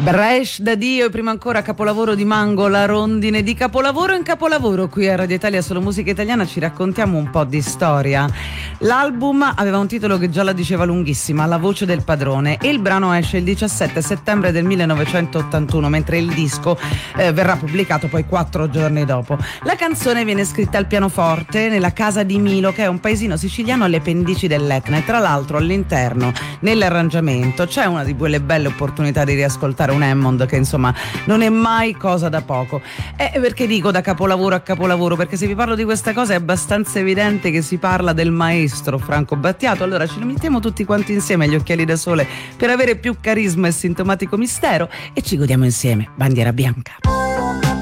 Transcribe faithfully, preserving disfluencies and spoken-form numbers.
Bresh da Dio e prima ancora capolavoro di Mango, La rondine. Di capolavoro in capolavoro qui a Radio Italia Solo Musica Italiana ci raccontiamo un po' di storia. L'album aveva un titolo che già la diceva lunghissima, La voce del padrone, e il brano esce il diciassette settembre del millenovecentottantuno, mentre il disco eh, verrà pubblicato poi quattro giorni dopo. La canzone viene scritta al pianoforte nella casa di Milo, che è un paesino siciliano alle pendici dell'Etna, e tra l'altro all'interno, nell'arrangiamento, c'è una di quelle belle opportunità di riascoltare un Hammond che insomma non è mai cosa da poco. E perché dico da capolavoro a capolavoro? Perché se vi parlo di questa cosa è abbastanza evidente che si parla del maestro Franco Battiato. Allora ci mettiamo tutti quanti insieme agli occhiali da sole per avere più carisma e sintomatico mistero e ci godiamo insieme Bandiera Bianca.